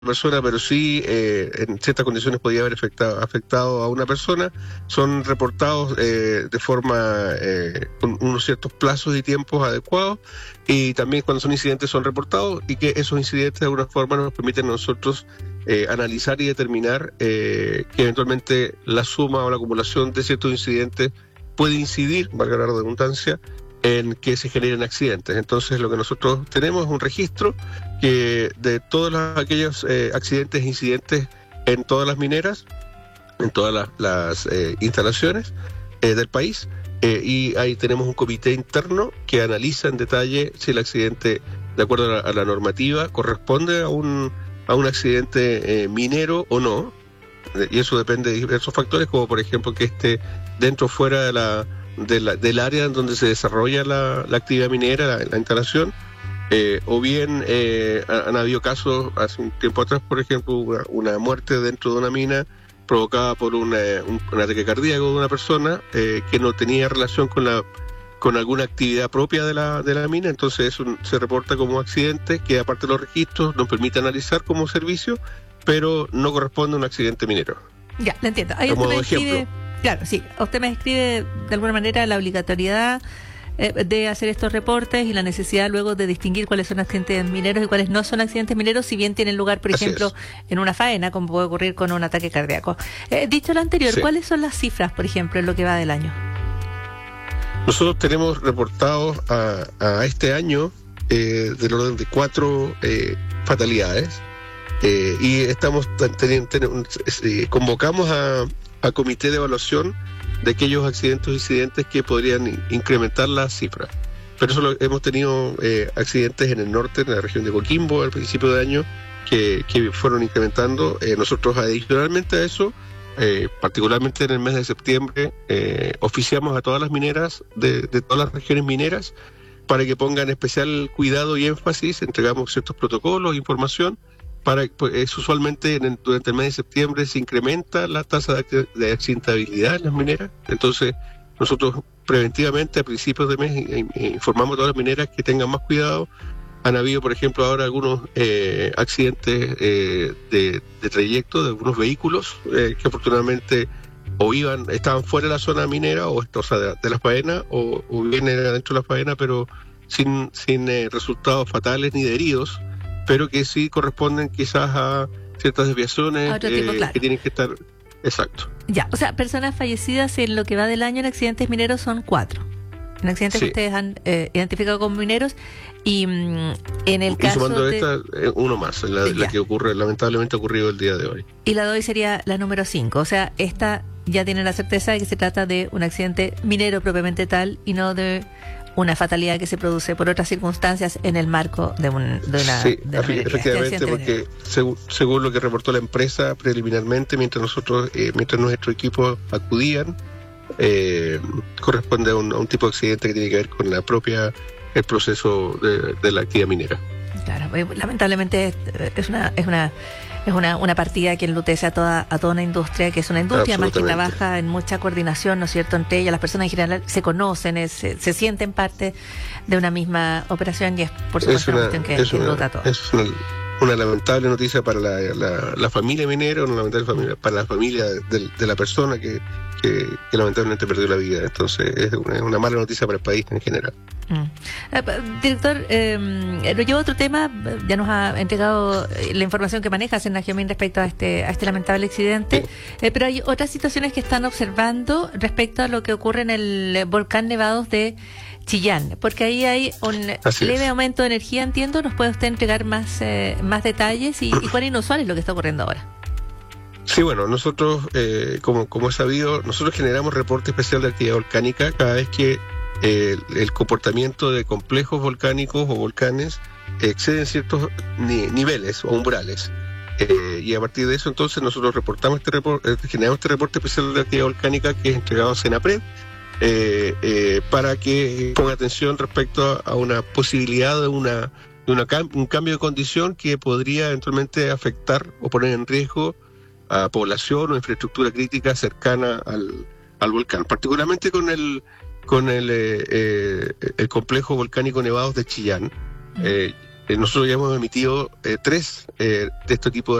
persona, pero sí en ciertas condiciones podía haber afectado a una persona, son reportados de forma con unos ciertos plazos y tiempos adecuados, y también cuando son incidentes son reportados, y que esos incidentes de alguna forma nos permiten a nosotros analizar y determinar que eventualmente la suma o la acumulación de ciertos incidentes puede incidir, valga la redundancia, en que se generen accidentes. Entonces lo que nosotros tenemos es un registro que de todos aquellos accidentes e incidentes en todas las mineras, en todas las instalaciones del país, y ahí tenemos un comité interno que analiza en detalle si el accidente, de acuerdo a la normativa, corresponde a un accidente minero o no, y eso depende de diversos factores, como por ejemplo que esté dentro o fuera del área en donde se desarrolla la actividad minera, la instalación, o bien han habido casos hace un tiempo atrás, por ejemplo, una muerte dentro de una mina provocada por un ataque cardíaco de una persona que no tenía relación con alguna actividad propia de la mina. Entonces eso se reporta como accidente, que aparte de los registros nos permite analizar como servicio, pero no corresponde a un accidente minero. Ya, lo entiendo. Ahí como usted me ejemplo. describe, claro, sí, usted me describe de alguna manera la obligatoriedad de hacer estos reportes y la necesidad luego de distinguir cuáles son accidentes mineros y cuáles no son accidentes mineros, si bien tienen lugar, por ejemplo, en una faena, como puede ocurrir con un ataque cardíaco. Dicho lo anterior, Sí. ¿cuáles son las cifras, por ejemplo, en lo que va del año? Nosotros tenemos reportados a este año del orden de 4 fatalidades, y estamos convocamos a comité de evaluación de aquellos accidentes o incidentes que podrían incrementar las cifras. Pero hemos tenido accidentes en el norte, en la región de Coquimbo, al principio de año, que fueron incrementando. Nosotros adicionalmente a eso, particularmente en el mes de septiembre, oficiamos a todas las mineras de todas las regiones mineras para que pongan especial cuidado y énfasis. Entregamos ciertos protocolos, información, pues, usualmente durante el mes de septiembre se incrementa la tasa de accidentabilidad en las mineras. Entonces nosotros preventivamente a principios de mes informamos a todas las mineras que tengan más cuidado. Han habido, por ejemplo, ahora algunos accidentes de trayecto de algunos vehículos que afortunadamente estaban fuera de la zona minera, o sea, de la faena, o bien era dentro de la faena, pero sin resultados fatales ni de heridos, pero que sí corresponden quizás a ciertas desviaciones Claro, que tienen que estar. Exacto. Ya, o sea, personas fallecidas en lo que va del año en accidentes mineros son 4. En accidentes Sí. que ustedes han identificado como mineros, y en el Y caso sumando de... esta, uno más, la que lamentablemente ha ocurrido el día de hoy. Y la de hoy sería la número 5. O sea, esta ya tiene la certeza de que se trata de un accidente minero propiamente tal y no de una fatalidad que se produce por otras circunstancias en el marco de una Sí, de una minería, efectivamente, este porque según lo que reportó la empresa preliminarmente, mientras nuestro equipo acudían, corresponde a un tipo de accidente que tiene que ver con el proceso de la actividad minera. Claro, lamentablemente es una partida que enlutece a toda una industria, que es una industria más que trabaja en mucha coordinación, ¿no es cierto?, entre ellas. Las personas en general se conocen, se sienten parte de una misma operación, y es por supuesto una cuestión que enluta a todos. Es una lamentable noticia para la familia minera, una lamentable familia para la familia de la persona que lamentablemente perdió la vida. Entonces es una mala noticia para el país en general. Director, lo llevo a otro tema. Ya nos ha entregado la información que maneja Senagiomin respecto a este lamentable accidente, pero hay otras situaciones que están observando respecto a lo que ocurre en el volcán Nevados de Chillán, porque ahí hay un leve aumento de energía, entiendo. ¿Nos puede usted entregar más detalles y cuán inusual es lo que está ocurriendo ahora? Sí, bueno, nosotros, como es sabido, nosotros generamos reporte especial de actividad volcánica cada vez que el comportamiento de complejos volcánicos o volcanes exceden ciertos niveles o umbrales. Y a partir de eso, entonces, nosotros generamos este reporte especial de actividad volcánica, que es entregado a Senapred, para que ponga atención respecto a una posibilidad de un cambio de condición que podría eventualmente afectar o poner en riesgo a población o infraestructura crítica cercana al volcán, particularmente con el complejo volcánico Nevados de Chillán. nosotros ya hemos emitido 3 de este tipo de